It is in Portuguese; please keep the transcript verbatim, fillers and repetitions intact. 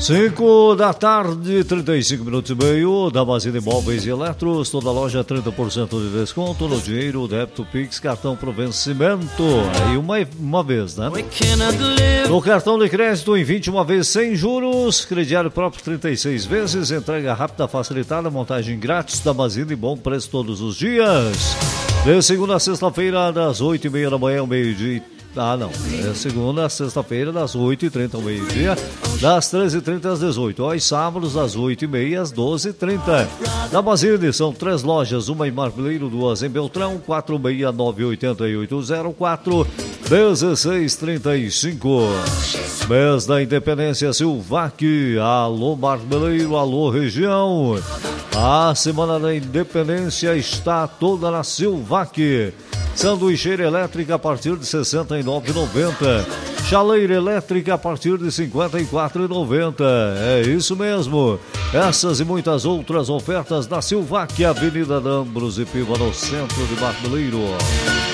cinco da tarde, trinta e cinco minutos e meio, da Basília Imóveis e Eletros, toda loja trinta por cento de desconto no dinheiro, débito, Pix, cartão pro vencimento. Aí uma, uma vez, né? No cartão de crédito em vinte e uma vezes sem juros, crediário próprio trinta e seis vezes, entrega rápida, facilitada, montagem grátis da Basília e bom preço todos os dias. De segunda a sexta-feira, das oito e meia da manhã ao meio-dia. Ah, não. É segunda a sexta-feira, das oito e trinta ao meio-dia, das treze e trinta às dezoito. Aos sábados, das oito e meia às doze e trinta. Na Basília, são três lojas, uma em Marmeleiro, duas em Beltrão, quatro seis nove oito oito zero quatro um seis três cinco. Mês da Independência Silvac. Alô, Marmeleiro, alô, região. A Semana da Independência está toda na Silvac. Sanduicheira elétrica a partir de sessenta e nove reais e noventa centavos. Chaleira elétrica a partir de cinquenta e quatro reais e noventa centavos. É isso mesmo. Essas e muitas outras ofertas da Silvac, Avenida Ambros e Piva, no centro de Marmeleiro.